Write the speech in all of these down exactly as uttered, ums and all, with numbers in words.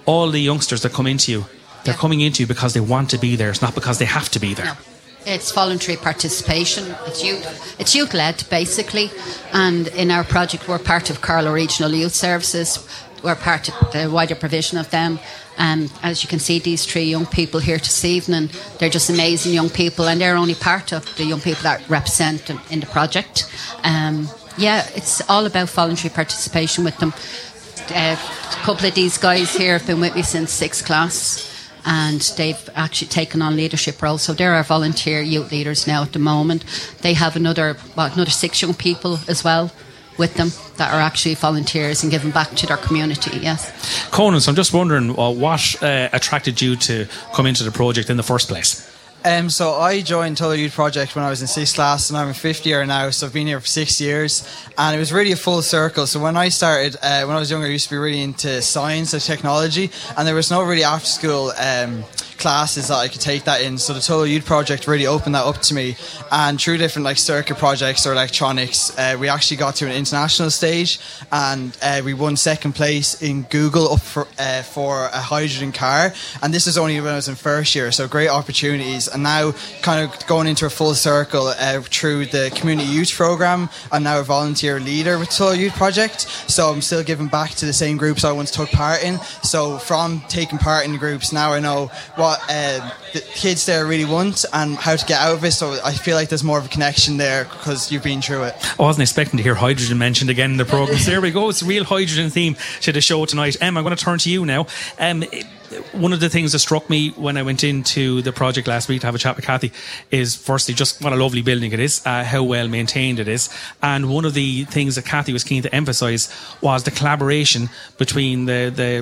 all the youngsters that come into you, they're yeah. coming into you because they want to be there. It's not because they have to be there. No. It's voluntary participation. It's youth. It's youth led basically, and in our project we're part of Carlow Regional Youth Services. We're part of the wider provision of them. And as you can see, these three young people here this evening, they're just amazing young people, and they're only part of the young people that represent them in the project. Um, yeah, it's all about voluntary participation with them. Uh, a couple of these guys here have been with me since sixth class, and they've actually taken on leadership roles. So they're our volunteer youth leaders now at the moment. They have another, well, another six young people as well with them that are actually volunteers and giving back to their community. Yes. Conan, so I'm just wondering uh, what uh, attracted you to come into the project in the first place? Um, so I joined Tullow Youth Project when I was in sixth class, and I'm in fifth year now, so I've been here for six years, and it was really a full circle. So when I started, uh, when I was younger, I used to be really into science and technology, and there was no really after school um, classes that I could take that in. So the Tullow Youth Project really opened that up to me, and through different like circuit projects or electronics, uh, we actually got to an international stage, and uh, we won second place in Google up for, uh, for a hydrogen car, and this was only when I was in first year, so great opportunities. And now kind of going into a full circle uh, through the community youth programme. I'm now a volunteer leader with Tullow Youth Project, so I'm still giving back to the same groups I once took part in. So from taking part in the groups, now I know what uh, the kids there really want and how to get out of it, so I feel like there's more of a connection there because you've been through it. I wasn't expecting to hear hydrogen mentioned again in the programme. So there we go, it's a real hydrogen theme to the show tonight. Em, I'm going to turn to you now. Um, one of the things that struck me when I went into the project last week to have a chat with Kathy is firstly just what a lovely building it is, uh, how well maintained it is, and one of the things that Kathy was keen to emphasise was the collaboration between the, the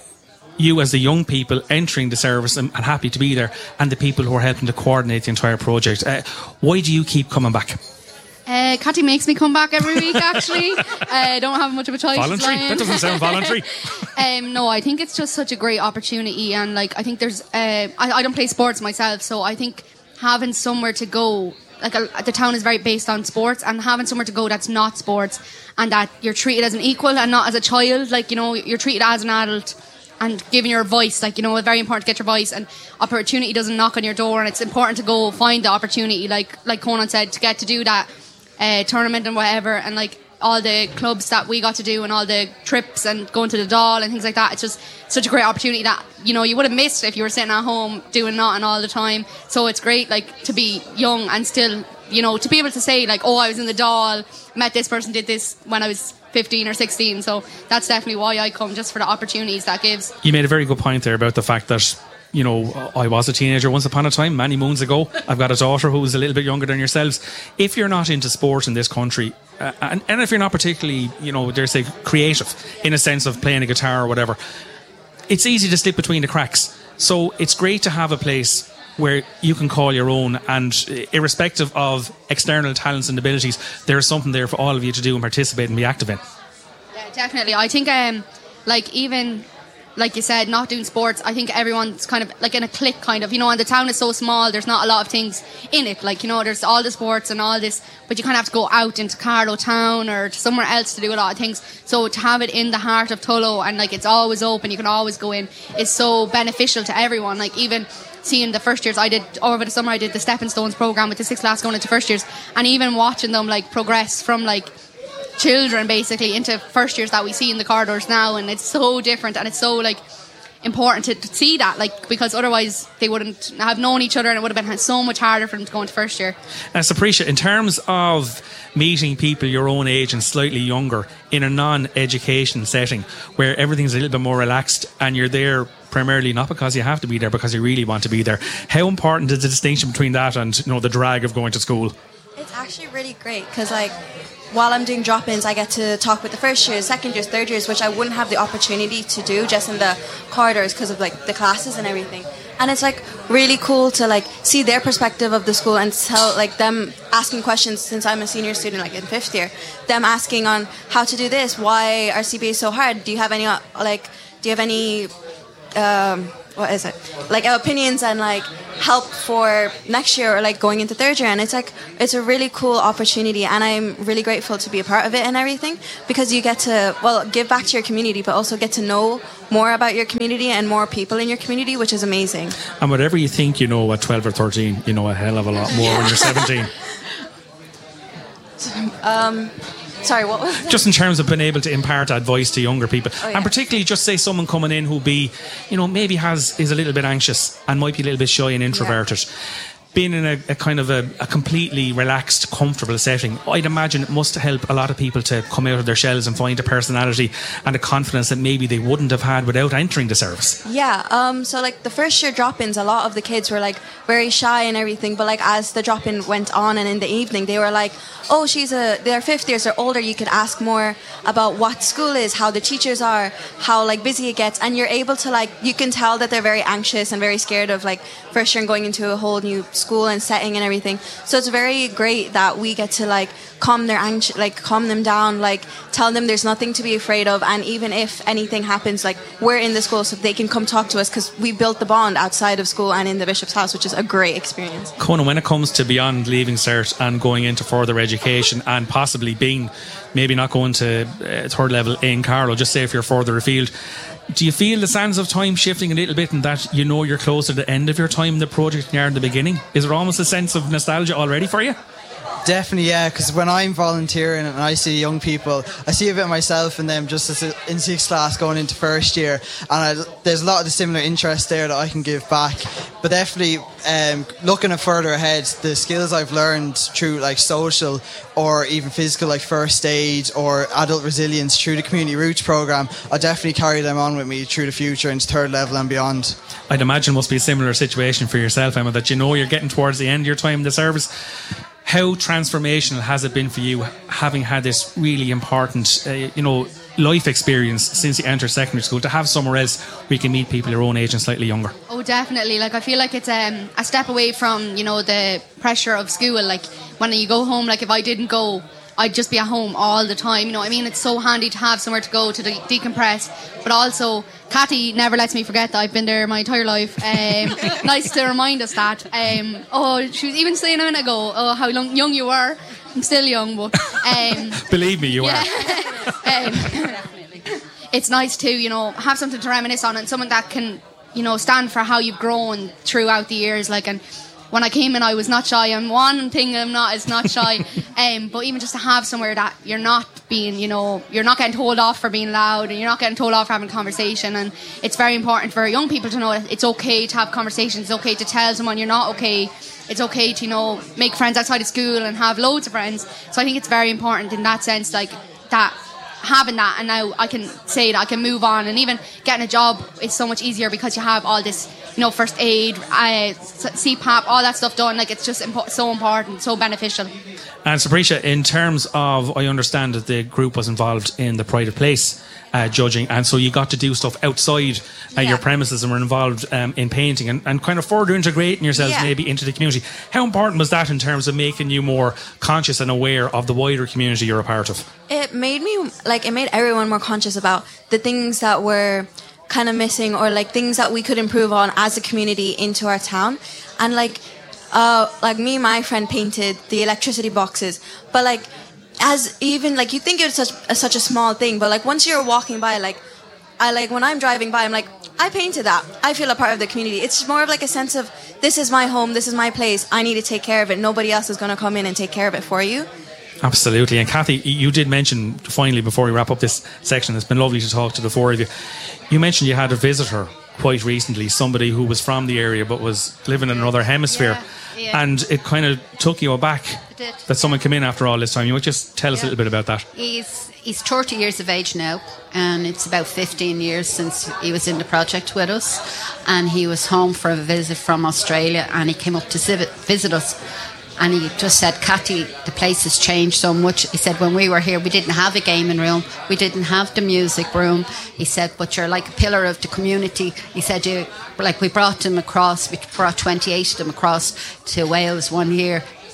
you as the young people entering the service and, and happy to be there, and the people who are helping to coordinate the entire project. Uh, why do you keep coming back? Uh, Catty makes me come back every week, actually. I uh, don't have much of a choice. Voluntary? That doesn't sound voluntary. um, no, I think it's just such a great opportunity, and like I think there's. Uh, I, I don't play sports myself, so I think having somewhere to go, like a, the town is very based on sports, and having somewhere to go that's not sports, and that you're treated as an equal and not as a child. Like, you know, you're treated as an adult. And giving your voice, like, you know, it's very important to get your voice, and opportunity doesn't knock on your door, and it's important to go find the opportunity, like like Conan said, to get to do that uh, tournament and whatever, and like all the clubs that we got to do and all the trips and going to the Dáil and things like that. It's just such a great opportunity that, you know, you would have missed if you were sitting at home doing nothing all the time. So it's great, like, to be young and still, you know, to be able to say, like, oh, I was in the Dáil, met this person, did this when I was fifteen or sixteen. So that's definitely why I come, just for the opportunities that gives. You made a very good point there about the fact that, you know, I was a teenager once upon a time, many moons ago. I've got a daughter who's a little bit younger than yourselves. If you're not into sport in this country, uh, and, and if you're not particularly, you know, dare say, creative in a sense of playing a guitar or whatever, it's easy to slip between the cracks. So it's great to have a place where you can call your own, and irrespective of external talents and abilities, there's something there for all of you to do and participate and be active in. Yeah, definitely. I think, um, like, even like you said, not doing sports, I think everyone's kind of like in a clique, kind of, you know, and the town is so small, there's not a lot of things in it, like, you know, there's all the sports and all this, but you kind of have to go out into Carlow town or to somewhere else to do a lot of things. So to have it in the heart of Tullow, and like it's always open, you can always go in, is so beneficial to everyone. Like, even seeing the first years, I did over the summer, I did the Stepping Stones programme with the sixth class going into first years, and even watching them like progress from like children basically into first years that we see in the corridors now, and it's so different, and it's so like important to, to see that, like, because otherwise they wouldn't have known each other, and it would have been so much harder for them to go into first year. Uh, Sapricia, in terms of meeting people your own age and slightly younger in a non-education setting where everything's a little bit more relaxed and you're there primarily not because you have to be there, because you really want to be there, how important is the distinction between that and, you know, the drag of going to school? It's actually really great because, like, while I'm doing drop-ins, I get to talk with the first years, second years, third years, which I wouldn't have the opportunity to do just in the corridors because of like the classes and everything. And it's like really cool to like see their perspective of the school and tell like them asking questions, since I'm a senior student, like in fifth year, them asking on how to do this, why are C B A so hard? Do you have any like, do you have any um, what is it? Like opinions and like help for next year or like going into third year. And it's like it's a really cool opportunity, and I'm really grateful to be a part of it and everything, because you get to, well, give back to your community, but also get to know more about your community and more people in your community, which is amazing. And whatever you think you know at twelve or thirteen, you know a hell of a lot more when you're seventeen. Um, sorry, what was that? Just in terms of being able to impart advice to younger people, Oh, yeah. and particularly just say someone coming in who be, you know, maybe has is a little bit anxious and might be a little bit shy and introverted. Being in a, a kind of a, a completely relaxed, comfortable setting, I'd imagine it must help a lot of people to come out of their shells and find a personality and a confidence that maybe they wouldn't have had without entering the service. Yeah, um, so like the first year drop-ins, a lot of the kids were like very shy and everything, but like as the drop-in went on and in the evening, they were like, oh, she's a, they're fifth years, they're older, you could ask more about what school is, how the teachers are, how like busy it gets, and you're able to like, you can tell that they're very anxious and very scared of like first year and going into a whole new school and setting and everything. So it's very great that we get to like calm their anx- like calm them down, like tell them there's nothing to be afraid of, and even if anything happens, like we're in the school so they can come talk to us, because we built the bond outside of school and in the Bishop's House, which is a great experience. Conan, when it comes to beyond Leaving Cert and going into further education and possibly being, maybe not going to uh, third level in Carlow, just say if you're further afield, do you feel the sands of time shifting a little bit, and that you know you're close to the end of your time in the project than you are in the beginning? Is there almost a sense of nostalgia already for you? Definitely, yeah, because when I'm volunteering and I see young people, I see a bit of myself in them just as a, in sixth class going into first year, and I, there's a lot of the similar interests there that I can give back. But definitely, um, looking at further ahead, the skills I've learned through like social or even physical, like first aid or adult resilience through the Community Roots programme, I'll definitely carry them on with me through the future into third level and beyond. I'd imagine it must be a similar situation for yourself, Emma, that you know you're getting towards the end of your time in the service. How transformational has it been for you, having had this really important, uh, you know, life experience since you entered secondary school, to have somewhere else where you can meet people your own age and slightly younger? Oh, definitely. Like, I feel like it's um, a step away from, you know, the pressure of school. Like, when you go home, like, if I didn't go, I'd just be at home all the time. You know what I mean? It's so handy to have somewhere to go to de- decompress. But also, Cathy never lets me forget that I've been there my entire life. Um, nice to remind us that. Um, oh, she was even saying a minute ago, oh, how long, young you are. I'm still young, but... Um, Believe me, you yeah. are. um, it's nice to, you know, have something to reminisce on, and someone that can, you know, stand for how you've grown throughout the years. Like, and when I came in, I was not shy. And one thing I'm not is not shy. um, but even just to have somewhere that you're not being, you know, you're not getting told off for being loud, and you're not getting told off for having a conversation. And it's very important for young people to know that it's okay to have conversations. It's okay to tell someone you're not okay. It's okay to, you know, make friends outside of school and have loads of friends. So I think it's very important in that sense, like that, having that. And now I can say that I can move on, and even getting a job is so much easier because you have all this, you know, first aid, uh, C PAP, all that stuff done. Like, it's just impo- so important, so beneficial. And Sabrina, in terms of, I understand that the group was involved in the Pride of Place uh, judging, and so you got to do stuff outside uh, Yeah. your premises and were involved um, in painting and, and kind of further integrating yourselves Yeah. maybe into the community. How important was that in terms of making you more conscious and aware of the wider community you're a part of? It made me, like, it made everyone more conscious about the things that were kind of missing, or like things that we could improve on as a community into our town. And like, uh, like me and my friend painted the electricity boxes, but like, as even like, you think it's such a, such a small thing, but like once you're walking by, like, I like when I'm driving by, I'm like, I painted that. I feel a part of the community. It's more of like a sense of, this is my home, this is my place, I need to take care of it. Nobody else is going to come in and take care of it for you. Absolutely. And Cathy, you did mention, finally, before we wrap up this section, it's been lovely to talk to the four of you. You mentioned you had a visitor quite recently, somebody who was from the area but was living in another hemisphere. Yeah, yeah. And it kind of took you aback It did, that someone yeah. came in after all this time. You might just tell us a Yeah. little bit about that. He's he's thirty years of age now, and it's about fifteen years since he was in the project with us. And he was home for a visit from Australia, and he came up to visit, visit us. And he just said, Cathy, the place has changed so much. He said, when we were here, we didn't have a gaming room. We didn't have the music room. He said, but you're like a pillar of the community. He said, you, like we brought them across, we brought twenty-eight of them across to Wales one year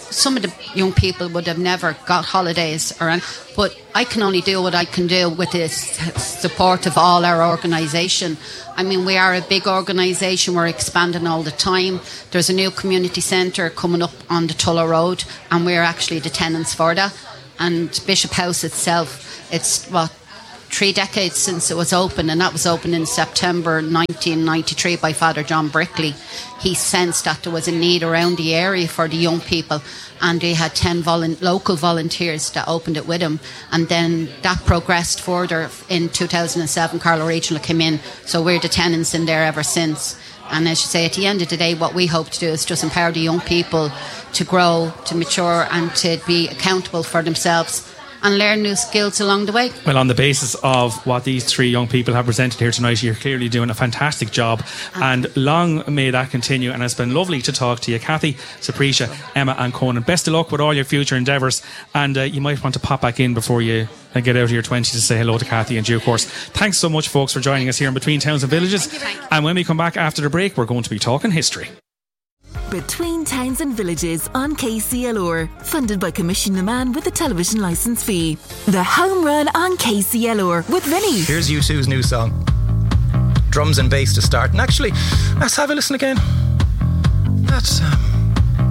some of the young people would have never got holidays or anything, but I can only do what I can do with the support of all our organisation. I mean, we are a big organisation, we're expanding all the time. There's a new community centre coming up on the Tullow Road, and we're actually the tenants for that. And Bishop House itself, it's what, three decades since it was open, and that was opened in September nineteen ninety-three by Father John Brickley. He sensed that there was a need around the area for the young people, and he had ten volu- local volunteers that opened it with him, and then that progressed further. In two thousand seven, Carlow Regional came in, so we're the tenants in there ever since. And as you say, at the end of the day, what we hope to do is just empower the young people to grow, to mature, and to be accountable for themselves and learn new skills along the way. Well, on the basis of what these three young people have presented here tonight, you're clearly doing a fantastic job, and long may that continue. And it's been lovely to talk to you, Kathy, Sapricia, Emma and Conan. Best of luck with all your future endeavours, and uh, you might want to pop back in before you uh, get out of your twenties to say hello to Kathy in due course. Thanks so much, folks, for joining us here in Between Towns and Villages. And when we come back after the break, we're going to be talking history. Between Towns and Villages on K C L R, funded by Commission the Man with a television licence fee. The Home Run on K C L R with Vinny. Here's U two's new song. Drums and bass to start. And actually, let's have a listen again. That's um,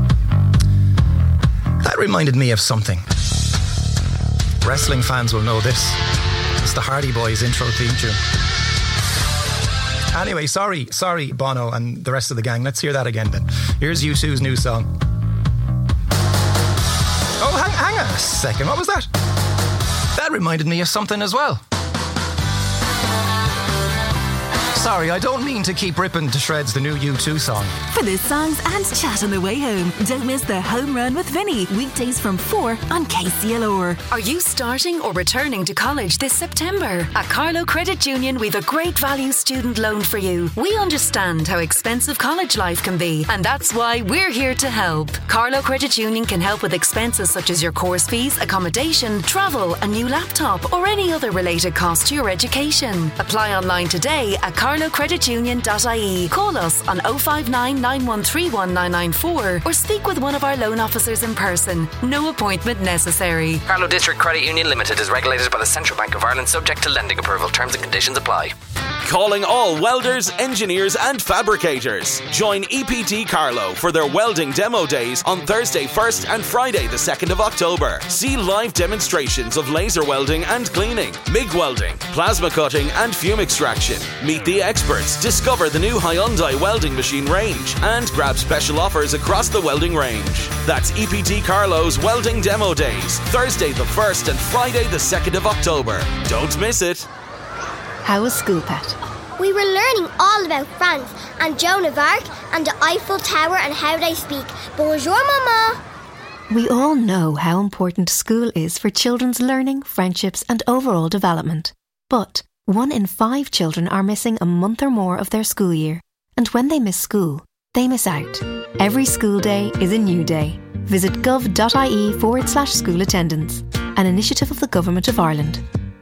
that reminded me of something. Wrestling fans will know this. It's the Hardy Boys intro theme tune. Anyway, sorry, sorry, Bono and the rest of the gang. Let's hear that again then. Here's U two's new song. Oh, hang, hang on a second. What was that? That reminded me of something as well. Sorry, I don't mean to keep ripping to shreds the new U two song. For the songs and chat on the way home, don't miss the Home Run with Vinny, weekdays from four on K C L R. Are you starting or returning to college this September? At Carlow Credit Union, we've a great value student loan for you. We understand how expensive college life can be, and that's why we're here to help. Carlow Credit Union can help with expenses such as your course fees, accommodation, travel, a new laptop, or any other related cost to your education. Apply online today at carlow credit union dot I E. Call us on oh five nine, nine one three one, nine nine four or speak with one of our loan officers in person. No appointment necessary. Carlow District Credit Union Limited is regulated by the Central Bank of Ireland, subject to lending approval. Terms and conditions apply. Calling all welders, engineers and fabricators. Join E P T Carlow for their welding demo days on Thursday first and Friday the second of October. See live demonstrations of laser welding and cleaning, MIG welding, plasma cutting and fume extraction. Meet the experts, discover the new Hyundai welding machine range and grab special offers across the welding range. That's E P T Carlow's Welding Demo Days, Thursday the first and Friday the second of October. Don't miss it. How was school, Pat? We were learning all about France and Joan of Arc and the Eiffel Tower and how they speak. Bonjour, Mama. We all know how important school is for children's learning, friendships and overall development. But one in five children are missing a month or more of their school year. And when they miss school, they miss out. Every school day is a new day. Visit gov.ie forward slash school attendance, an initiative of the Government of Ireland.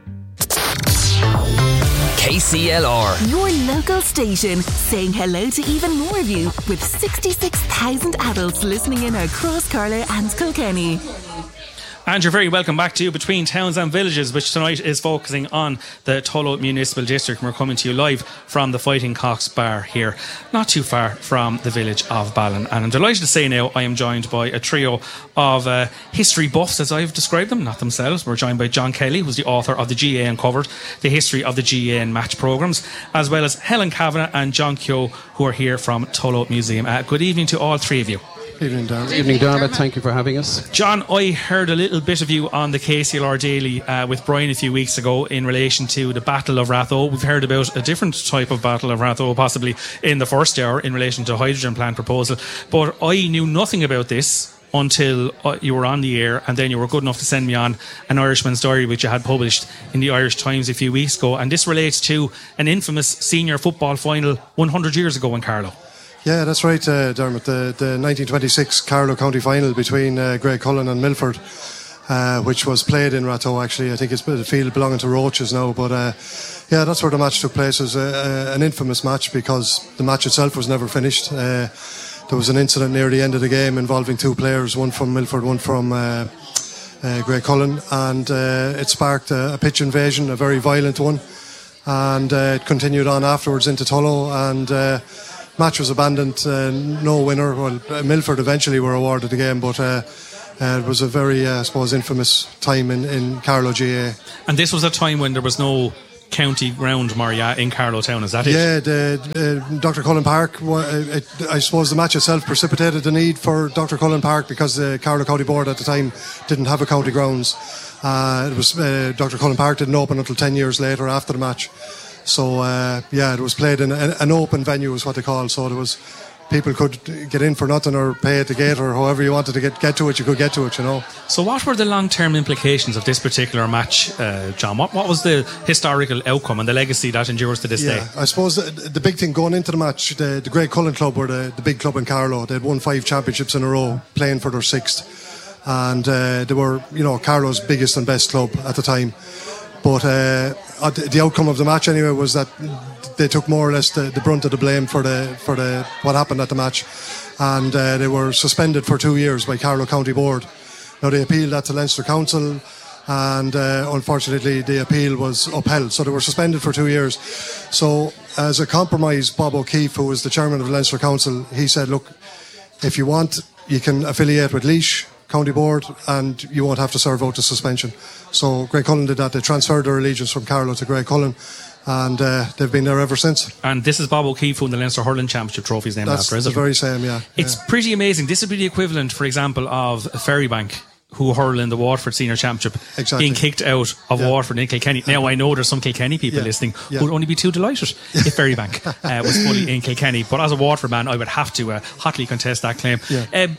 K C L R, your local station, saying hello to even more of you, with sixty-six thousand adults listening in across Carlow and Kilkenny. And you're very welcome back to Between Towns and Villages, which tonight is focusing on the Tullow Municipal District. And we're coming to you live from the Fighting Cocks Bar here, not too far from the village of Ballin. And I'm delighted to say now I am joined by a trio of uh, history buffs, as I've described them, not themselves. We're joined by John Kelly, who's the author of the G A A Uncovered, the history of the G A A match programmes, as well as Helen Kavanagh and John Keogh, who are here from Tullow Museum. Uh, good evening to all three of you. Evening, Dermot. Evening, Dermot. Thank you for having us. John, I heard a little bit of you on the K C L R Daily uh, with Brian a few weeks ago in relation to the Battle of Ratho. We've heard about a different type of Battle of Ratho, possibly in the first hour, in relation to a hydrogen plant proposal. But I knew nothing about this until uh, you were on the air, and then you were good enough to send me on an Irishman's Diary, which you had published in the Irish Times a few weeks ago. And this relates to an infamous senior football final one hundred years ago in Carlow. Yeah, that's right, uh, Dermot. The, the nineteen twenty-six Carlow County final between uh, Graiguecullen and Milford, uh, which was played in Ratho, actually. I think it's the field belonging to Roaches now. But uh, yeah, that's where the match took place. It was uh, an infamous match because the match itself was never finished. Uh, there was an incident near the end of the game involving two players, one from Milford, one from uh, uh, Graiguecullen, and uh, it sparked a, a pitch invasion, a very violent one, and uh, it continued on afterwards into Tullow, and uh, match was abandoned, uh, no winner. Well, Milford eventually were awarded the game, but uh, uh, it was a very, uh, I suppose, infamous time in, in Carlow G A A. And this was a time when there was no county ground, Maria, in Carlow Town, is that it? Yeah, the, uh, Doctor Cullen Park, it, I suppose the match itself precipitated the need for Doctor Cullen Park because the Carlow County Board at the time didn't have a county grounds. Uh, it was uh, Doctor Cullen Park didn't open until ten years later after the match. So, uh, yeah, it was played in a, an open venue is what they call. So there was, people could get in for nothing or pay at the gate, or however you wanted to get, get to it, you could get to it, you know. So what were the long-term implications of this particular match, uh, John? What, what was the historical outcome and the legacy that endures to this yeah, day? I suppose the, the big thing going into the match, the, the Graiguecullen Club were the, the big club in Carlow. They had won five championships in a row, playing for their sixth. And uh, they were, you know, Carlow's biggest and best club at the time. But uh, the outcome of the match anyway was that they took more or less the, the brunt of the blame for the for the what happened at the match, and uh, they were suspended for two years by Carlow County Board. Now they appealed that to Leinster Council, and uh, unfortunately the appeal was upheld, so they were suspended for two years. So as a compromise, Bob O'Keefe, who was the chairman of the Leinster Council, he said, look, if you want, you can affiliate with Laois County Board and you won't have to serve out the suspension. So Graiguecullen did that. They transferred their allegiance from Carlow to Graiguecullen, and uh, they've been there ever since. And this is Bob O'Keefe who won the Leinster Hurling Championship trophy is named That's after, is the it? very same, yeah. It's yeah. pretty amazing. This would be the equivalent, for example, of Ferrybank, who hurl in the Waterford Senior Championship, exactly. being kicked out of yeah. Waterford in Kilkenny. Now I know there's some Kilkenny people yeah. listening yeah. who would only be too delighted if Ferrybank uh, was fully in Kilkenny. But as a Waterford man, I would have to uh, hotly contest that claim. Yeah. Um,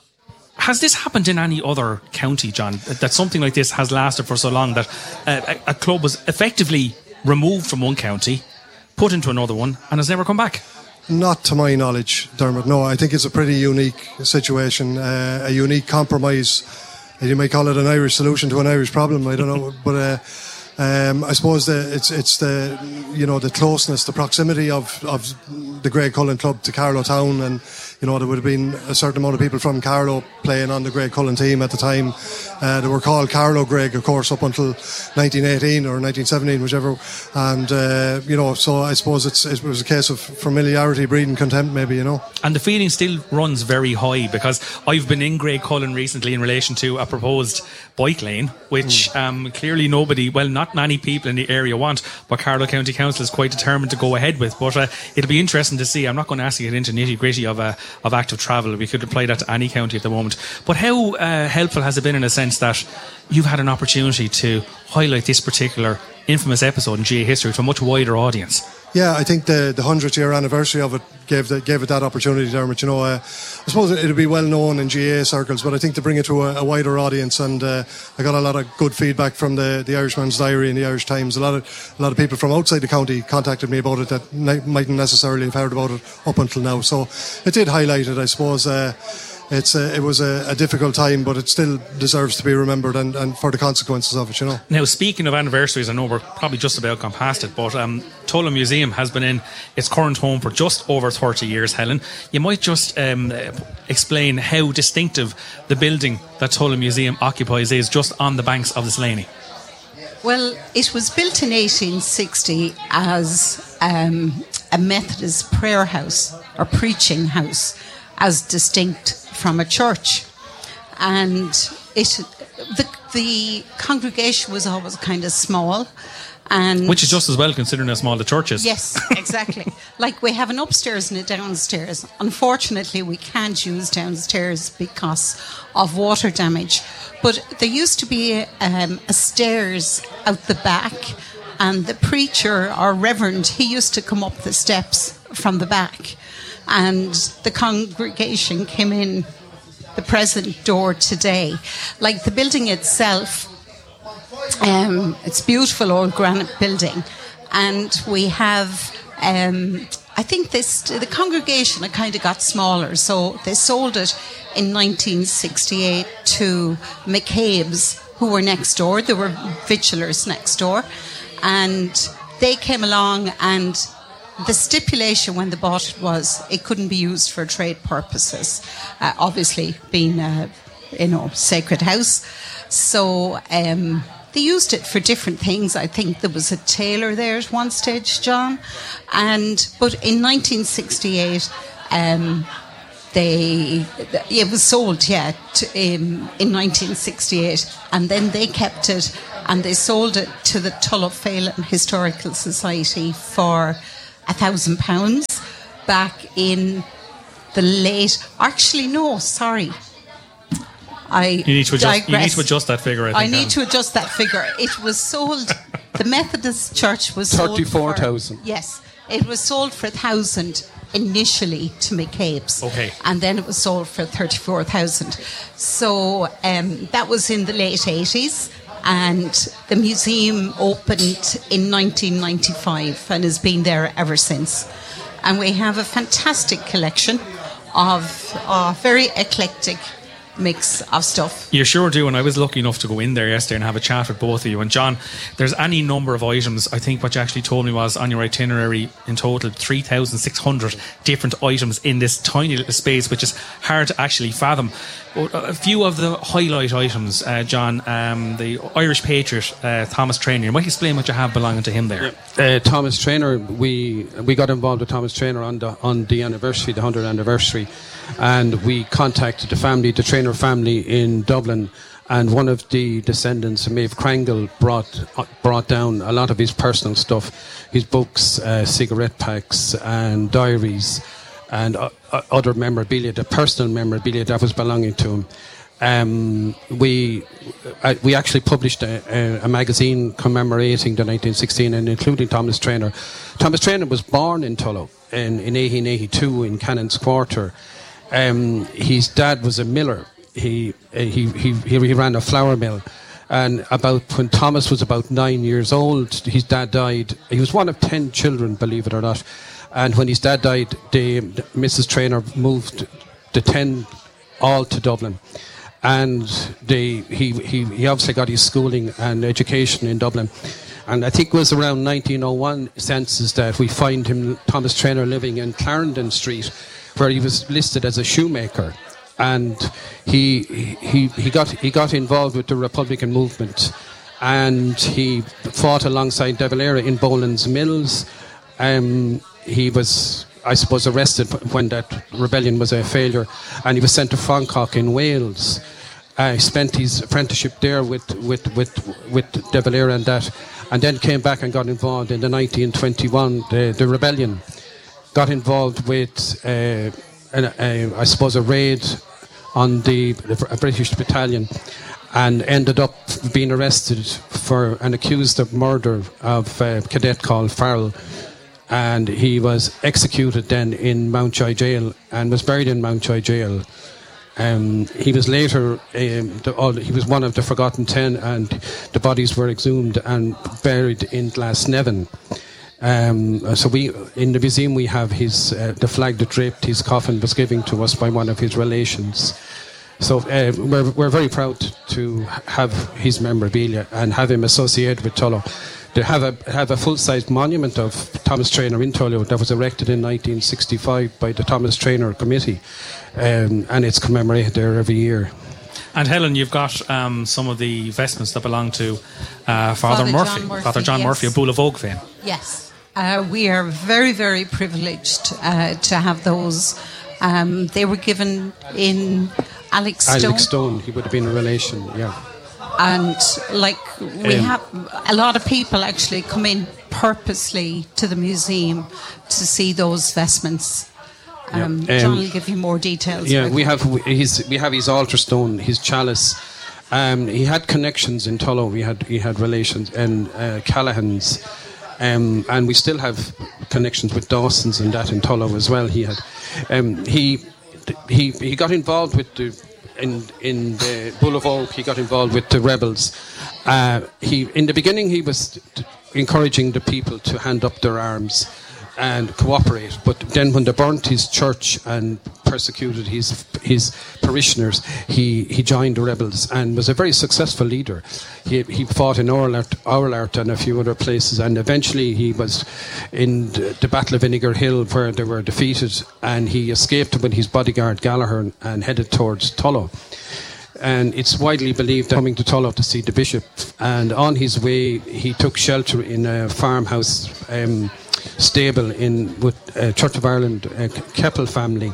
Has this happened in any other county, John, that something like this has lasted for so long that uh, a, a club was effectively removed from one county, put into another one, and has never come back? Not to my knowledge, Dermot. No, I think it's a pretty unique situation, uh, a unique compromise. You might call it an Irish solution to an Irish problem, I don't know. But uh, um, I suppose the, it's it's the you know the closeness, the proximity of, of the Graiguecullen Club to Carlow Town, and you know there would have been a certain amount of people from Carlow playing on the Graiguecullen team at the time. Uh, they were called Carlow Graig, of course, up until nineteen eighteen or nineteen seventeen, whichever. And uh, you know, so I suppose it's it was a case of familiarity breeding contempt, maybe, you know. And the feeling still runs very high, because I've been in Graiguecullen recently in relation to a proposed bike lane, which mm. um, clearly nobody, well, not many people in the area want, but Carlow County Council is quite determined to go ahead with. But uh, it'll be interesting to see. I'm not going to ask you to get into nitty gritty of uh, of active travel. We could apply that to any county at the moment. But how uh, helpful has it been in a sense that you've had an opportunity to highlight this particular infamous episode in G A A history to a much wider audience? Yeah, I think the the hundredth year anniversary of it gave the, gave it that opportunity, Dermot. You know, uh, I suppose it'll be well known in G A A circles, but I think to bring it to a, a wider audience, and uh, I got a lot of good feedback from the, the Irishman's Diary and the Irish Times. A lot of a lot of people from outside the county contacted me about it that ne- mightn't necessarily have heard about it up until now. So it did highlight it, I suppose. Uh, It's a, it was a, a difficult time, but it still deserves to be remembered, and, and for the consequences of it, you know. Now, speaking of anniversaries, I know we're probably just about gone past it, but um, Tullow Museum has been in its current home for just over thirty years, Helen. You might just um, explain how distinctive the building that Tullow Museum occupies is just on the banks of the Slaney. Well, it was built in eighteen sixty as um, a Methodist prayer house or preaching house, as distinct from a church, and it the the congregation was always kind of small, and which is just as well considering how small the church is. Yes, exactly. Like we have an upstairs and a downstairs. Unfortunately, we can't use downstairs because of water damage. But there used to be um, a stairs out the back, and the preacher or reverend, he used to come up the steps from the back. And the congregation came in the present door today. Like the building itself, um, it's a beautiful old granite building. And we have, um, I think this the congregation it kind of got smaller. So they sold it in nineteen sixty-eight to McCabe's, who were next door. There were victualers next door. And they came along and the stipulation when they bought it was it couldn't be used for trade purposes, uh, obviously being a, you know, sacred house. So um, they used it for different things. I think there was a tailor there at one stage, John. And but in nineteen sixty-eight, um, they it was sold, yeah, to, um, in nineteen sixty-eight, and then they kept it and they sold it to the Tullow Phelan Historical Society for a thousand pounds back in the late. Actually, no, sorry. I you need to adjust. You need to adjust that figure. I, think, I need Alan. to adjust that figure. It was sold. The Methodist Church was thirty-four thousand. Yes, it was sold for a thousand initially to McCabe's. Okay, and then it was sold for thirty-four thousand. So um, that was in the late eighties, and the museum opened in nineteen ninety-five and has been there ever since. And we have a fantastic collection of uh, very eclectic mix of stuff. You sure do, and I was lucky enough to go in there yesterday and have a chat with both of you. And John, there's any number of items. I think what you actually told me was on your itinerary in total three thousand six hundred different items in this tiny little space, which is hard to actually fathom. But a few of the highlight items, uh, John, um, the Irish patriot uh, Thomas Traynor. You might explain what you have belonging to him there. Uh, Thomas Traynor, we we got involved with Thomas Traynor on the on the anniversary, the hundredth anniversary. And we contacted the family, the Traynor family in Dublin, and one of the descendants, Maeve Crangle, brought brought down a lot of his personal stuff, his books, uh, cigarette packs, and diaries, and uh, other memorabilia, the personal memorabilia that was belonging to him. Um, we uh, we actually published a, a, a magazine commemorating the nineteen sixteen and including Thomas Traynor. Thomas Traynor was born in Tullow in, in eighteen eighty-two in Cannon's Quarter. Um, his dad was a miller. He, he he he he ran a flour mill, and about when Thomas was about nine years old, his dad died. He was one of ten children, believe it or not. And when his dad died, the, the Missus Traynor moved the ten all to Dublin, and they he he he obviously got his schooling and education in Dublin. And I think it was around nineteen oh one census that we find him, Thomas Traynor, living in Clarendon Street, where he was listed as a shoemaker, and he he he got he got involved with the Republican movement, and he fought alongside De Valera in Boland's Mills. Um, he was, I suppose, arrested when that rebellion was a failure, and he was sent to Francoch in Wales. Uh, he spent his apprenticeship there with with with with De Valera and that, and then came back and got involved in the nineteen twenty-one the, the rebellion. Got involved with, uh, an, uh, I suppose, a raid on the, the a British battalion, and ended up being arrested for and accused of murder of a cadet called Farrell. And he was executed then in Mountjoy Jail and was buried in Mountjoy Jail. Um, he was later, um, the, all, he was one of the Forgotten Ten, and the bodies were exhumed and buried in Glasnevin. Um, so we, in the museum, we have his uh, the flag that draped his coffin was given to us by one of his relations. So uh, we're we're very proud to have his memorabilia and have him associated with Tullow. They have a have a full-size monument of Thomas Traynor in Tullow that was erected in nineteen sixty-five by the Thomas Traynor Committee, um, and it's commemorated there every year. And Helen, you've got um, some of the vestments that belong to uh, Father, Father Murphy, John Murphy, Father John yes. Murphy of Bull of Oak fame. Yes. Uh, we are very, very privileged uh, to have those. Um, they were given in Alex Stone. Alex Stone, he would have been a relation, yeah. And like we Um, have a lot of people actually come in purposely to the museum to see those vestments. Um, Yeah. John Um, will give you more details. Yeah, about we that. have his we have his altar stone, his chalice. Um, he had connections in Tullow. We had he had relations in uh, Callahan's, um, and we still have connections with Dawson's and that in Tullow as well. He had um, he he he got involved with the in in the Bull of Oak. He got involved with the rebels. Uh, he in the beginning he was t- encouraging the people to hand up their arms. and cooperate. But then when they burnt his church and persecuted his his parishioners, he, he joined the rebels and was a very successful leader. He, he fought in Ourlart, Ourlart and a few other places, and eventually he was in the Battle of Vinegar Hill where they were defeated, and he escaped with his bodyguard Gallagher and, and headed towards Tullow. And it's widely believed that coming to Tullow to see the bishop, and on his way he took shelter in a farmhouse um, stable in with uh, Church of Ireland uh, Keppel family,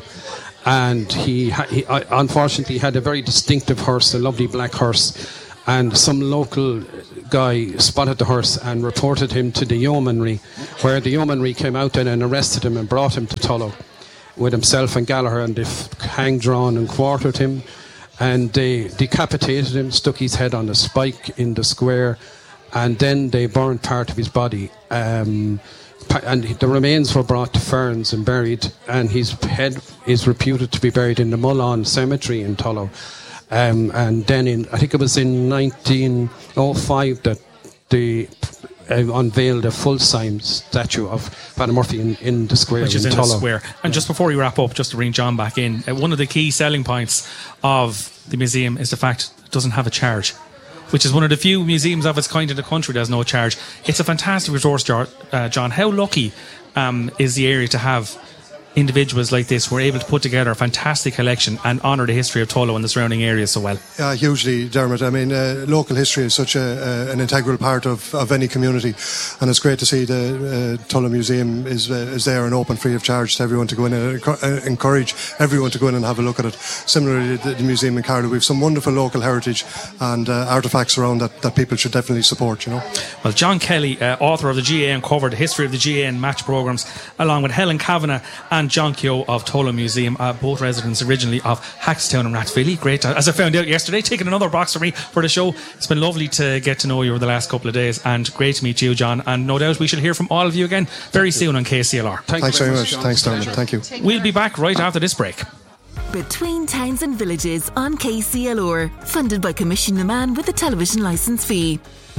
and he, ha- he uh, unfortunately had a very distinctive horse, a lovely black horse, and some local guy spotted the horse and reported him to the yeomanry, where the yeomanry came out then and arrested him and brought him to Tullow with himself and Gallagher, and they hanged, drawn and quartered him, and they decapitated him, stuck his head on a spike in the square, and then they burned part of his body. Um, and the remains were brought to Ferns and buried, and his head is reputed to be buried in the Mullan Cemetery in Tullow. Um, and then in, I think it was in nineteen oh five that they uh, unveiled a full-size statue of Father Murphy in, in the square, which is in, in Tullow. the square. And just before we wrap up, just to bring John back in, uh, one of the key selling points of the museum is the fact it doesn't have a charge, which is one of the few museums of its kind in the country that has no charge. It's a fantastic resource, uh, John. How lucky um, is the area to have individuals like this who are able to put together a fantastic collection and honour the history of Tullow and the surrounding areas so well? Yeah, hugely, Dermot. I mean, uh, local history is such a, uh, an integral part of, of any community, and it's great to see the uh, Tullow Museum is uh, is there and open free of charge to everyone to go in, and uh, encourage everyone to go in and have a look at it. Similarly, the, the museum in Carlow, we have some wonderful local heritage and uh, artefacts around that, that people should definitely support, you know. Well, John Kelly, uh, author of the G A A Uncovered, the history of the G A A and match programmes, along with Helen Kavanagh and John Keogh of Tullow Museum, uh, both residents originally of Hackstown and Rathvilly. Great, to, as I found out yesterday, taking another box for me for the show. It's been lovely to get to know you over the last couple of days, and great to meet you, John, and no doubt we shall hear from all of you again very soon on K C L R. Thank Thanks very much. much. Thanks, Dermot. Thank you. We'll be back right after this break. Between Towns and Villages on K C L R, funded by Commission the Man with a television licence fee.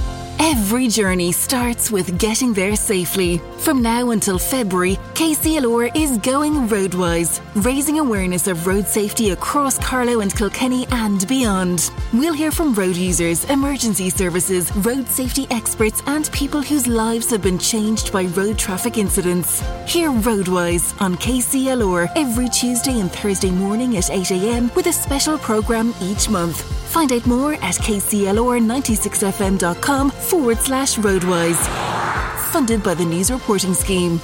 Every journey starts with getting there safely. From now until February, K C L R is going roadwise, raising awareness of road safety across Carlow and Kilkenny and beyond. We'll hear from road users, emergency services, road safety experts and people whose lives have been changed by road traffic incidents. Hear Roadwise on K C L R every Tuesday and Thursday morning at eight a.m. with a special programme each month. Find out more at k c l r ninety-six f m dot com forward slash roadwise. Funded by the News Reporting Scheme.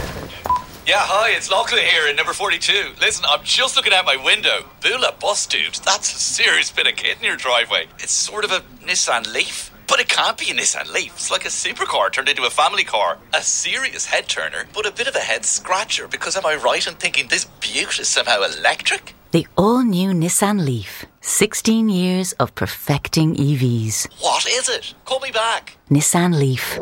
Yeah, hi, it's Lachlan here in number forty-two. Listen, I'm just looking out my window. Bula bus, dude. That's a serious bit of kit in your driveway. It's sort of a Nissan Leaf. But it can't be a Nissan Leaf. It's like a supercar turned into a family car. A serious head turner, but a bit of a head scratcher, because am I right in thinking this beaut is somehow electric? The all-new Nissan Leaf. sixteen years of perfecting E Vs. What is it? Call me back. Nissan Leaf.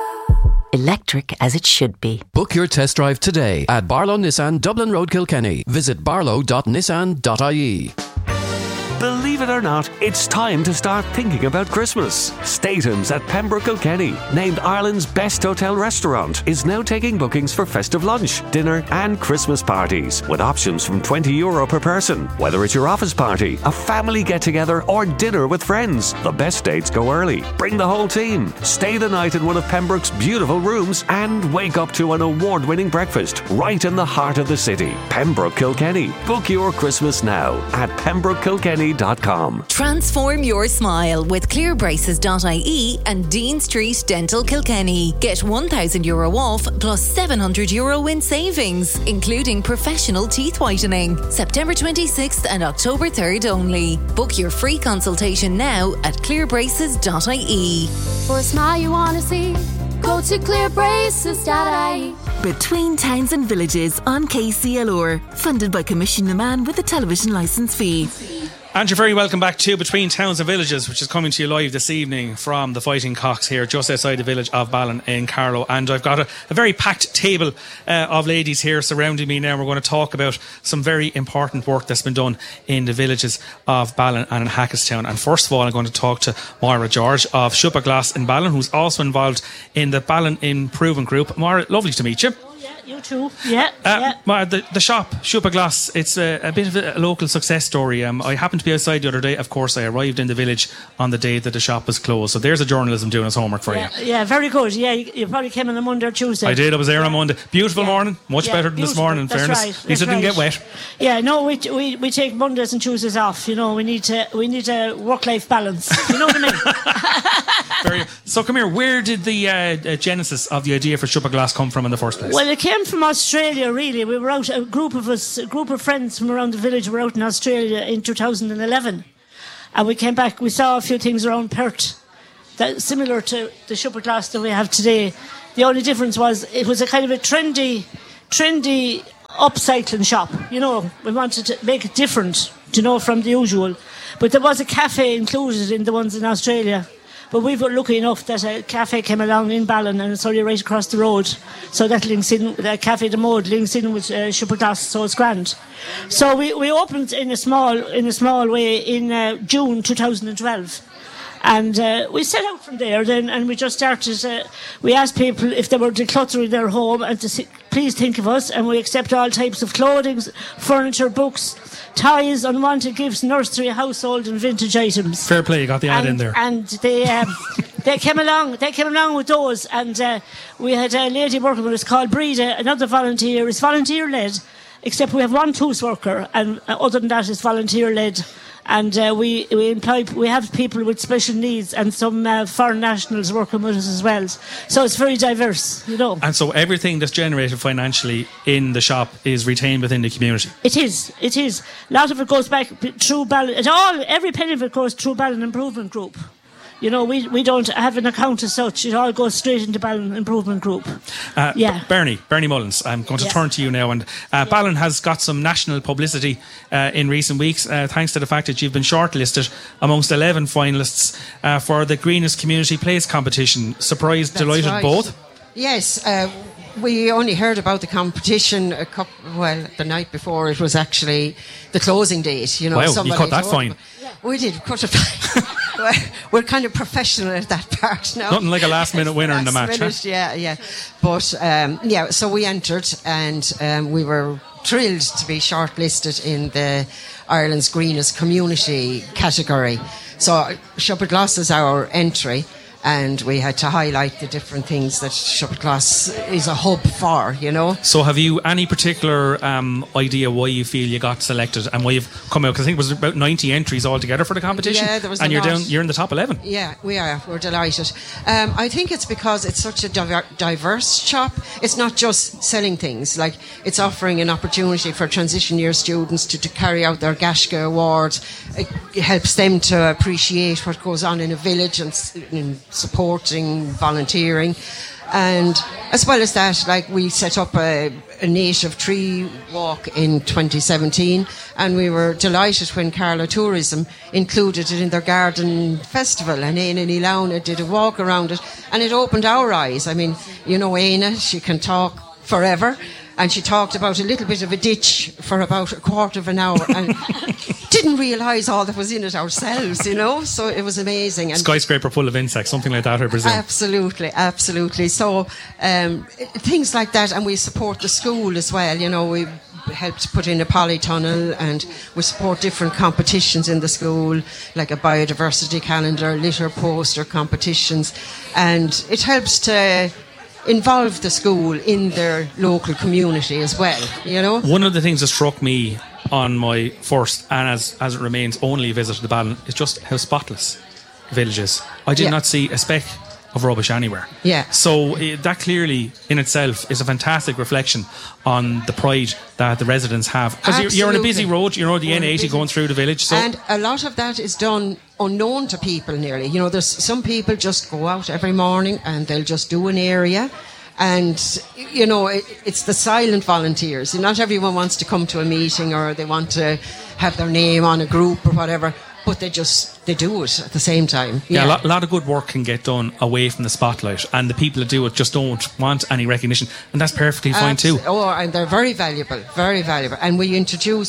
Electric as it should be. Book your test drive today at Barlow Nissan, Dublin Road, Kilkenny. Visit barlow dot nissan dot I E. Believe it or not, it's time to start thinking about Christmas. Statham's at Pembroke Kilkenny, named Ireland's best hotel restaurant, is now taking bookings for festive lunch, dinner and Christmas parties, with options from twenty euro per person. Whether it's your office party, a family get-together or dinner with friends, the best dates go early. Bring the whole team. Stay the night in one of Pembroke's beautiful rooms and wake up to an award-winning breakfast right in the heart of the city. Pembroke Kilkenny. Book your Christmas now at pembroke kilkenny dot com. Transform your smile with clear braces dot I E and Dean Street Dental Kilkenny. Get one thousand euro off plus seven hundred euro in savings, including professional teeth whitening. September twenty-sixth and October third only. Book your free consultation now at clear braces dot I E. For a smile you want to see, go to clear braces dot I E. Between Towns and Villages on K C L R, funded by Commission the Man with a television licence fee. And you're very welcome back to Between Towns and Villages, which is coming to you live this evening from the Fighting Cocks here just outside the village of Ballin in Carlow. And I've got a, a very packed table uh, of ladies here surrounding me now. We're going to talk about some very important work that's been done in the villages of Ballin and in Hackstown. And first of all, I'm going to talk to Moira George of Shubba Glass in Ballin, who's also involved in the Ballin Improvement Group. Moira, lovely to meet you. You too. Yeah. Uh, yeah. well, the, the shop, Shupa Glass, it's a, a bit of a local success story. Um, I happened to be outside the other day. Of course, I arrived in the village on the day that the shop was closed. So there's a journalism doing his homework for yeah, you. Yeah, very good. Yeah, you, you probably came on a Monday or Tuesday. I did. I was there on Monday. Beautiful yeah. morning. Much yeah, better than beautiful. this morning, in That's fairness. Right. At least it didn't right. get wet. Yeah, no, we, we we take Mondays and Tuesdays off. You know, we need to we need a work-life balance. You know what I mean? Very, so come here. Where did the uh, uh, genesis of the idea for Shupa Glass come from in the first place? Well, it came from Australia. Really, we were out. A group of us, a group of friends from around the village, were out in Australia in two thousand eleven, and we came back. We saw a few things around Perth that similar to the Shupa Glass that we have today. The only difference was it was a kind of a trendy, trendy upcycling shop. You know, we wanted to make it different, you know, from the usual. But there was a cafe included in the ones in Australia. But we were lucky enough that a cafe came along in Ballon, and it's only right across the road. So that links in, the Cafe de Mode links in with uh, Shupa Glass, so it's grand. So we, we opened in a small in a small way in uh, June two thousand twelve. And uh, we set out from there then, and we just started. Uh, we asked people if they were decluttering their home and to see, please think of us. And we accept all types of clothing, furniture, books, toys, unwanted gifts, nursery, household, and vintage items. Fair play, you got the ad and, in there. And they um, they came along. They came along with those, and uh, we had a lady working with us called Breda, another volunteer. It's volunteer led, except we have one tools worker, and uh, other than that, it's volunteer led. And uh, we we employ we have people with special needs and some uh, foreign nationals working with us as well. So it's very diverse, you know. And so everything that's generated financially in the shop is retained within the community. It is. It is. A lot of it goes back through Ballon. It all every penny of it goes through Ballon Improvement Group. You know, we, we don't have an account as such. It all goes straight into Ballon Improvement Group. Uh, yeah. Bernie, Bernie Mullins, I'm going to yeah. turn to you now. And uh, yeah. Ballon has got some national publicity uh, in recent weeks, uh, thanks to the fact that you've been shortlisted amongst eleven finalists uh, for the Greenest Community Plays competition. Surprised, That's delighted, right. both? Yes, uh, we only heard about the competition a couple, well, the night before it was actually the closing date. You know, wow, you cut that fine. We did cut it fine. we're, we're kind of professional at that part now. Nothing like a last minute winner last in the match. Minute, huh? Yeah, yeah. But um, yeah, so we entered, and um, we were thrilled to be shortlisted in the Ireland's Greenest Community category. So Shupa Glass is our entry. And we had to highlight the different things that Shupa Glass is a hub for, you know. So have you any particular um, idea why you feel you got selected and why you've come out? Because I think it was about ninety entries altogether for the competition. Yeah, there was and a you're lot. down. You're in the top eleven. Yeah, we are. We're delighted. Um, I think it's because it's such a diver- diverse shop. It's not just selling things. Like, it's offering an opportunity for transition year students to, to carry out their Gashka Award. It, it helps them to appreciate what goes on in a village and, and supporting volunteering, and as well as that, like, we set up a, a native tree walk in twenty seventeen, and we were delighted when Carlow Tourism included it in their garden festival, and Aina Nilauna did a walk around it, and it opened our eyes. I mean, you know, Aina, she can talk forever, and she talked about a little bit of a ditch for about a quarter of an hour and didn't realise all that was in it ourselves, you know, so it was amazing. And skyscraper full of insects, something like that, I presume. Absolutely, absolutely. So um, things like that, and we support the school as well, you know. We helped put in a polytunnel, and we support different competitions in the school, like a biodiversity calendar, litter poster competitions, and it helps to involve the school in their local community as well, you know. One of the things that struck me on my first, and as, as it remains, only visit to the Ballon is just how spotless the village is. I did yeah. not see a speck of rubbish anywhere. Yeah. So uh, that clearly in itself is a fantastic reflection on the pride that the residents have. Because you're, you're on a busy road, you know, the N eighty going through the village. So. And a lot of that is done unknown to people nearly. You know, there's some people just go out every morning and they'll just do an area. And, you know, it, it's the silent volunteers. Not everyone wants to come to a meeting or they want to have their name on a group or whatever, but they just, they do it at the same time. Yeah, yeah a, lot, a lot of good work can get done away from the spotlight, and the people that do it just don't want any recognition, and that's perfectly fine Abs- too. Oh, and they're very valuable, very valuable. And we introduce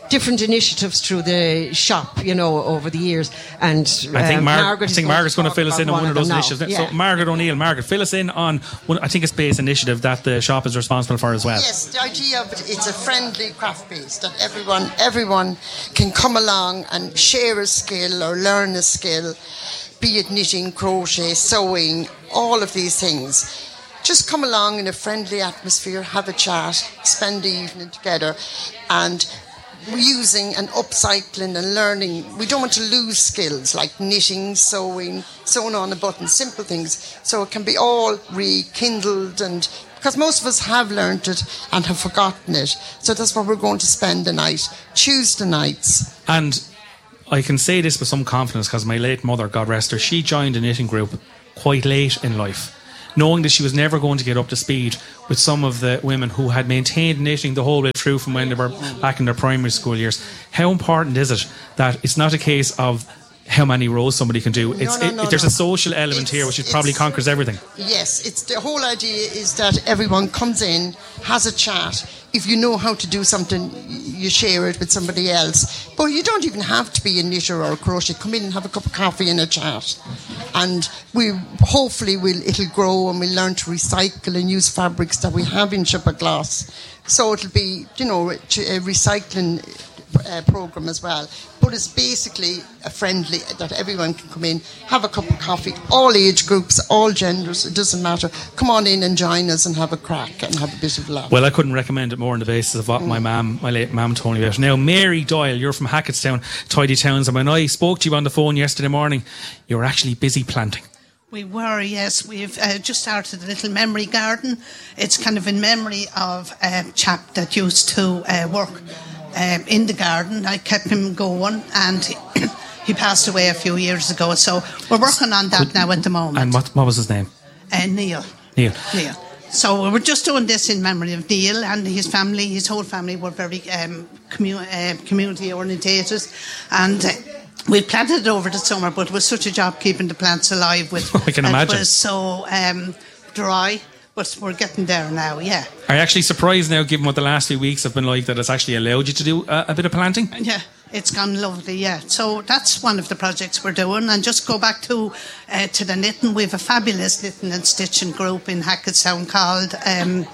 different initiatives through the shop, you know, over the years. And um, I think, Mar- Margaret I think Margaret's going to fill us in on one of those now. initiatives. Yeah. So, Margaret O'Neill, Margaret, fill us in on one, I think it's base initiative that the shop is responsible for as well. Yes, the idea of it, it's a friendly craft base that everyone everyone can come along and share a skill or learn a skill, be it knitting, crochet, sewing, all of these things. Just come along in a friendly atmosphere, have a chat, spend the evening together, and we're using and upcycling and learning. We don't want to lose skills like knitting, sewing, sewing on a button, simple things. So it can be all rekindled, and because most of us have learnt it and have forgotten it. So that's what we're going to spend the night, Tuesday nights. And I can say this with some confidence because my late mother, God rest her, she joined a knitting group quite late in life, knowing that she was never going to get up to speed with some of the women who had maintained knitting the whole way through from when they were back in their primary school years. How important is it that it's not a case of how many rows somebody can do? It's, no, it, no, there's no. a social element It's- here which is probably conquers everything. Yes, it's the whole idea is that everyone comes in, has a chat. If you know how to do something, you share it with somebody else. But you don't even have to be a knitter or a crochet. Come in and have a cup of coffee and a chat. And we hopefully will it'll grow and we'll learn to recycle and use fabrics that we have in Shipper Glass. So it'll be, you know, a recycling uh, program as well. But it's basically a friendly, that everyone can come in, have a cup of coffee, all age groups, all genders, it doesn't matter. Come on in and join us and have a crack and have a bit of laugh. Well, I couldn't recommend it more on the basis of what my mum, my late mum told me about. Now, Mary Doyle, you're from Hackettstown, Tidy Towns, and when I spoke to you on the phone yesterday morning, you were actually busy planting. We were, yes. We've uh, just started a little memory garden. It's kind of in memory of a chap that used to uh, work um, in the garden. I kept him going, and he, he passed away a few years ago. So we're working on that Could, now at the moment. And what, what was his name? Uh, Neil. Neil. Neil. So we're just doing this in memory of Neil and his family. His whole family were very um, commu- uh, community orientated, and Uh, we planted it over the summer, but it was such a job keeping the plants alive. With I can imagine. It was so um, dry, but we're getting there now, yeah. Are you actually surprised now, given what the last few weeks have been like, that it's actually allowed you to do a, a bit of planting? Yeah, it's gone lovely, yeah. So that's one of the projects we're doing. And just go back to uh, to the knitting. We have a fabulous knitting and stitching group in Hackettstown called um,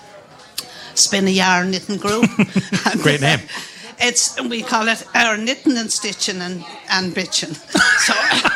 Spin a Yarn Knitting Group. Great name. It's, we call it our knitting and stitching and, and bitching. So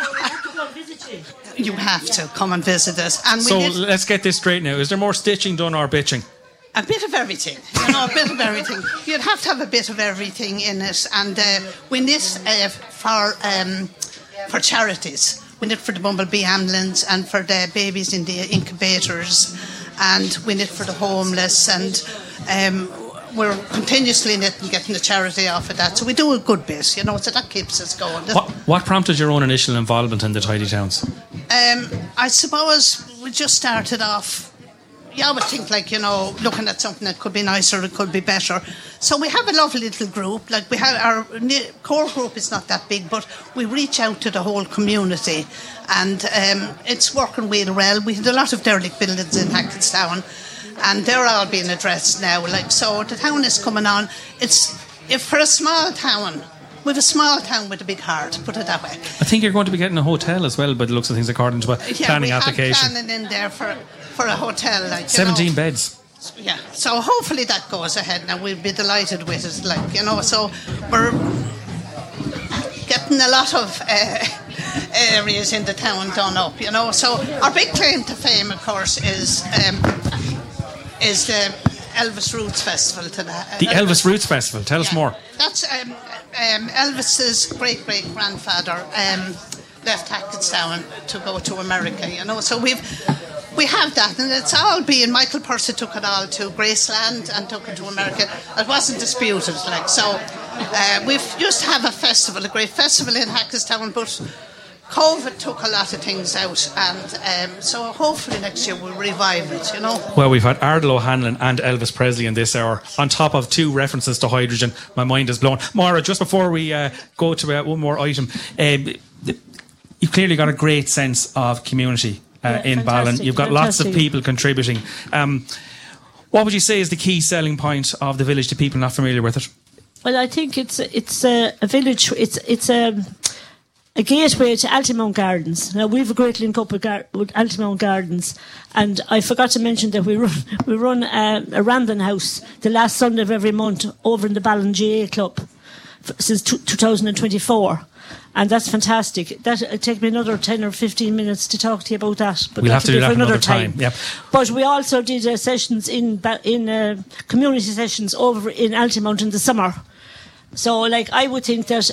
you have to come and visit us. And we so knit let's get this straight now. Is there more stitching done or bitching? a bit of everything. You know, a bit of everything. You'd have to have a bit of everything in it. And uh, we knit uh, for um, for charities. We knit for the Bumblebee Ambulance and for the babies in the incubators. And we knit for the homeless. And um, we're continuously knitting, getting the charity off of that. So we do a good bit, you know, so that keeps us going. What, what prompted your own initial involvement in the Tidy Towns? Um, I suppose we just started off, you always think, like, you know, looking at something that could be nicer, it could be better. So we have a lovely little group. Like, we have our core group is not that big, but we reach out to the whole community, and um, it's working really well. We had a lot of derelict buildings in Hackettstown, and they're all being addressed now. Like, so the town is coming on. It's if for a small town. We have a small town with a big heart, put it that way. I think you're going to be getting a hotel as well by the looks of things, according to a yeah, planning we have application. planning in there for, for a hotel. Like, you seventeen know. beds. Yeah, so hopefully that goes ahead now. We'll be delighted with it, like, you know. So we're getting a lot of uh, areas in the town done up, you know. So our big claim to fame, of course, is um, is the Elvis Roots Festival to that. The Elvis, Elvis Roots Festival. Tell yeah. us more. That's um, um, Elvis's great great grandfather um, left Hackettstown to go to America, you know. So we've we have that, and it's all being. Michael Purser took it all to Graceland and took it to America. It wasn't disputed, like so. Uh, we've just have a festival, a great festival in Hackettstown, but COVID took a lot of things out, and um, so hopefully next year we'll revive it, you know. Well, we've had Ardal O'Hanlon and Elvis Presley in this hour, on top of two references to hydrogen. My mind is blown. Maura, just before we uh, go to uh, one more item, um, you've clearly got a great sense of community uh, yeah, in Ballon. You've got fantastic. Lots of people contributing. Um, what would you say is the key selling point of the village to people not familiar with it? Well, I think it's it's a, a village. It's it's a a gateway to Altamount Gardens. Now we've a great link up with, Gar- with Altamount Gardens, and I forgot to mention that we run we run a, a Rambling House the last Sunday of every month over in the Ballon G A Club f- since t- two thousand twenty-four. And that's fantastic. That it'll take me another ten or fifteen minutes to talk to you about that. But we'll have to do that for another time. time. Yep. But we also did uh, sessions in in uh, community sessions over in Altamount in the summer. So, like, I would think that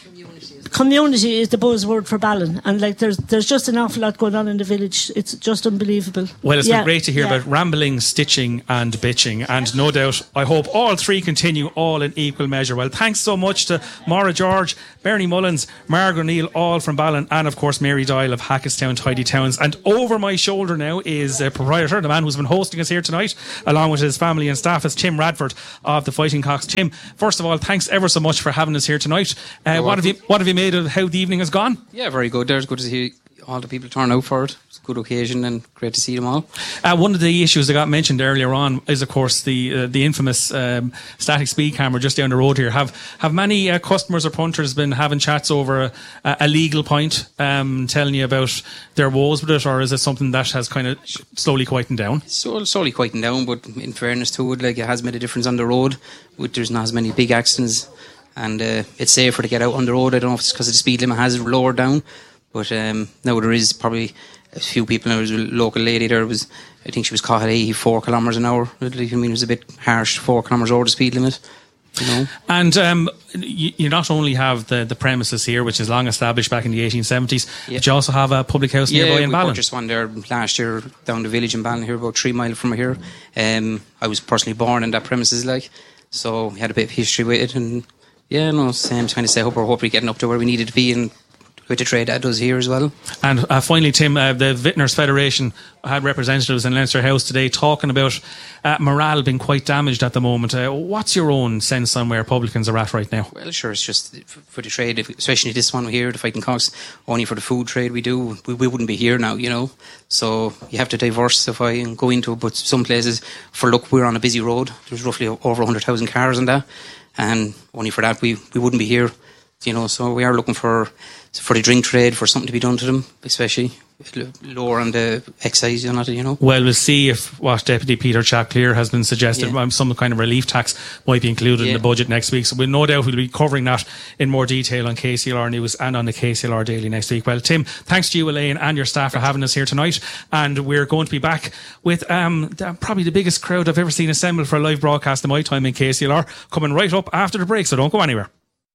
community is the buzzword for Ballon, and like there's there's just an awful lot going on in the village. It's just unbelievable. Well, it's yeah, been great to hear yeah. about rambling, stitching and bitching, and no doubt I hope all three continue all in equal measure. Well, thanks so much to Maura George, Bernie Mullins, Margaret O'Neill, all from Ballon, and of course Mary Dial of Hackettstown Tidy Towns. And over my shoulder now is a proprietor, the man who's been hosting us here tonight, along with his family and staff, is Tim Radford of the Fighting Cocks. Tim, first of all, thanks ever so much for having us here tonight. Uh, what have you what have you made of how the evening has gone? Yeah, very good. There's good to see all the people turn out for it. It's a good occasion and great to see them all. Uh, one of the issues that got mentioned earlier on is, of course, the uh, the infamous um, static speed camera just down the road here. Have have many uh, customers or punters been having chats over a, a legal point, um, telling you about their woes with it, or is it something that has kind of slowly quietened down? So slowly quieting down, but in fairness to it, like, it has made a difference on the road. There's not as many big accidents. And uh, it's safer to get out on the road. I don't know if it's because the speed limit has lowered down, but um, now there is probably a few people. There was a local lady there. Was I think she was caught at eighty-four kilometres an hour. I mean, it was a bit harsh, four kilometres over the speed limit. You know. And um, you, you not only have the, the premises here, which is long established back in the eighteen seventies, yeah. but you also have a public house yeah, nearby in Ballon. Yeah, we purchased one there last year down the village in Ballon here, about three miles from here. Um, I was personally born in that premises, like, so we had a bit of history with it. And yeah, no, same kind of setup. We're hopefully getting up to where we needed to be, and with the trade that does here as well. And uh, finally, Tim, uh, the Vintners Federation had representatives in Leinster House today talking about uh, morale being quite damaged at the moment. Uh, what's your own sense on where publicans are at right now? Well, sure, it's just for the trade, especially this one here, the Fighting Cocks, only for the food trade we do, we, we wouldn't be here now, you know. So you have to diversify and go into it. But some places, for luck, we're on a busy road. There's roughly over one hundred thousand cars in that. And only for that, we, we wouldn't be here, you know. So we are looking for for the drink trade, for something to be done to them, especially lower on the excise, you know. You know. Well, we'll see if what Deputy Peter Chapclear has been suggested, yeah. some kind of relief tax might be included yeah. in the budget next week. So we'll no doubt we'll be covering that in more detail on K C L R News and on the K C L R Daily next week. Well, Tim, thanks to you, Elaine, and your staff for having us here tonight. And we're going to be back with um, the, probably the biggest crowd I've ever seen assembled for a live broadcast in my time in K C L R, coming right up after the break, so don't go anywhere.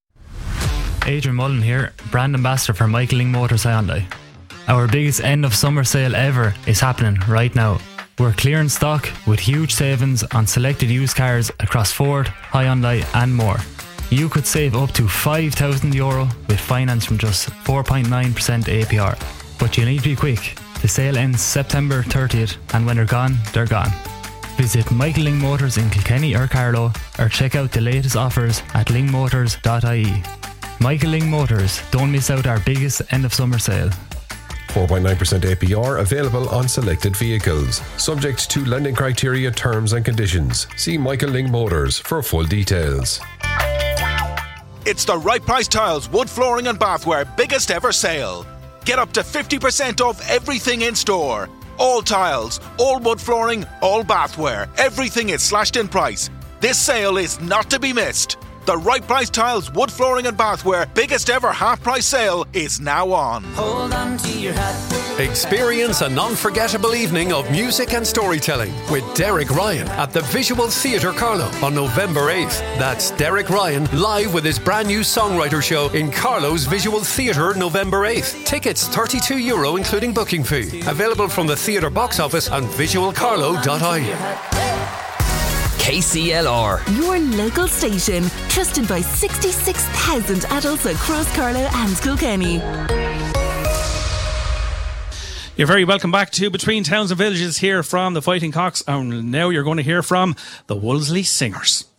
Adrian Mullen here, brand ambassador for Michael Lyng Motors Hyundai. Our biggest end of summer sale ever is happening right now. We're clearing stock with huge savings on selected used cars across Ford, Hyundai and more. You could save up to five thousand euro with finance from just four point nine percent A P R. But you need to be quick. The sale ends September thirtieth, and when they're gone, they're gone. Visit Michael Lyng Motors in Kilkenny or Carlow, or check out the latest offers at lyng motors dot I E. Michael Lyng Motors, don't miss out our biggest end of summer sale. four point nine percent A P R available on selected vehicles. Subject to lending criteria, terms and conditions. See Michael Lyng Motors for full details. It's the Right Price Tiles wood flooring and bathware biggest ever sale. Get up to fifty percent off everything in store. All tiles, all wood flooring, all bathware. Everything is slashed in price. This sale is not to be missed. The Right Price Tiles wood flooring and bathware biggest ever half price sale is now on. Hold on to your hat. Experience an unforgettable evening of music and storytelling with Derek Ryan at the Visual Theatre Carlow on November eighth. That's Derek Ryan live with his brand new songwriter show in Carlow's Visual Theatre November eighth. Tickets thirty-two euro including booking fee. Available from the theatre box office and visual carlow dot I E. K C L R, your local station, trusted by sixty-six thousand adults across Carlow and Kilkenny. You're very welcome back to Between Towns and Villages here from the Fighting Cocks, and now you're going to hear from the Wolseley Singers.